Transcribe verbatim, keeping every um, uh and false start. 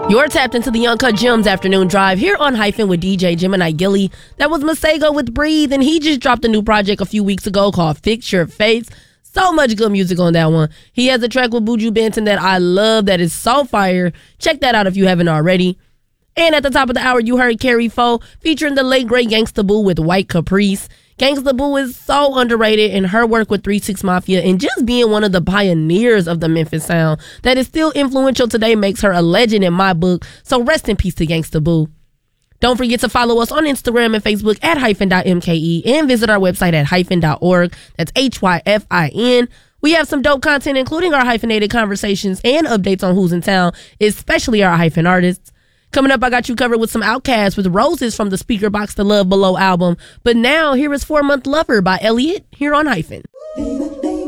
You're tapped into the Uncut Gems Afternoon Drive here on Hyphen with D J Gemini Gilly. That was Masego with Breathe, and he just dropped a new project a few weeks ago called Fix Your Face. So much good music on that one. He has a track with Buju Banton that I love that is so fire. Check that out if you haven't already. And at the top of the hour, you heard Carrie Foe featuring the late great Gangsta Boo with White Caprice. Gangsta Boo is so underrated, and her work with three six Mafia and just being one of the pioneers of the Memphis sound that is still influential today makes her a legend in my book. So rest in peace to Gangsta Boo. Don't forget to follow us on Instagram and Facebook at hyphen dot M K E and visit our website at hyphen dot org. That's H Y F I N. We have some dope content, including our hyphenated conversations and updates on who's in town, especially our hyphen artists. Coming up, I got you covered with some Outkast with Roses from the Speaker Box The Love Below album. But now, here is Four Month Lover by Elliot here on Hyphen.